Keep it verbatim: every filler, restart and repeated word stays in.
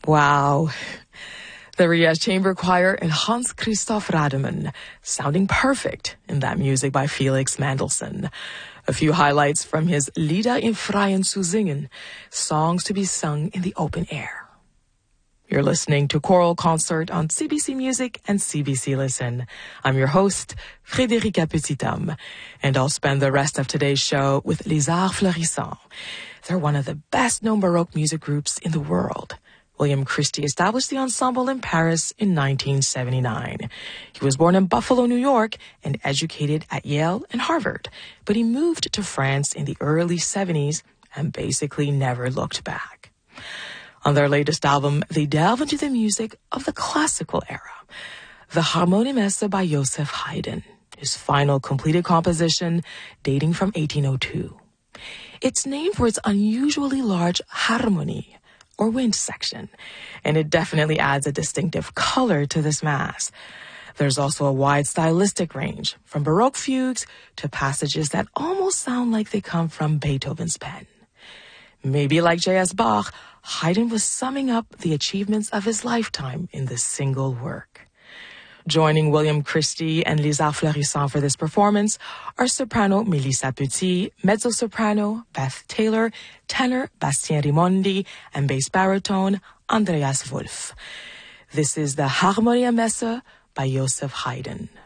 Wow. The Rias Chamber Choir and Hans Christoph Rademann, sounding perfect in that music by Felix Mendelssohn. A few highlights from his Lieder im Freien zu singen, songs to be sung in the open air. You're listening to Choral Concert on C B C Music and C B C Listen. I'm your host, Frédérica Petithomme, and I'll spend the rest of today's show with Les Arts Florissants. They're one of the best-known Baroque music groups in the world. William Christie established the ensemble in Paris in nineteen seventy-nine. He was born in Buffalo, New York, and educated at Yale and Harvard, but he moved to France in the early seventies and basically never looked back. On their latest album, they delve into the music of the classical era, the Harmoniemesse by Joseph Haydn, his final completed composition dating from eighteen oh two. It's named for its unusually large harmonie, or wind section, and it definitely adds a distinctive color to this mass. There's also a wide stylistic range, from Baroque fugues to passages that almost sound like they come from Beethoven's pen. Maybe like J S Bach, Haydn was summing up the achievements of his lifetime in this single work. Joining William Christie and Les Arts Florissants for this performance are soprano Melissa Petit, mezzo-soprano Beth Taylor, tenor Bastien Rimondi, and bass baritone Andreas Wolf. This is the Harmoniemesse by Joseph Haydn.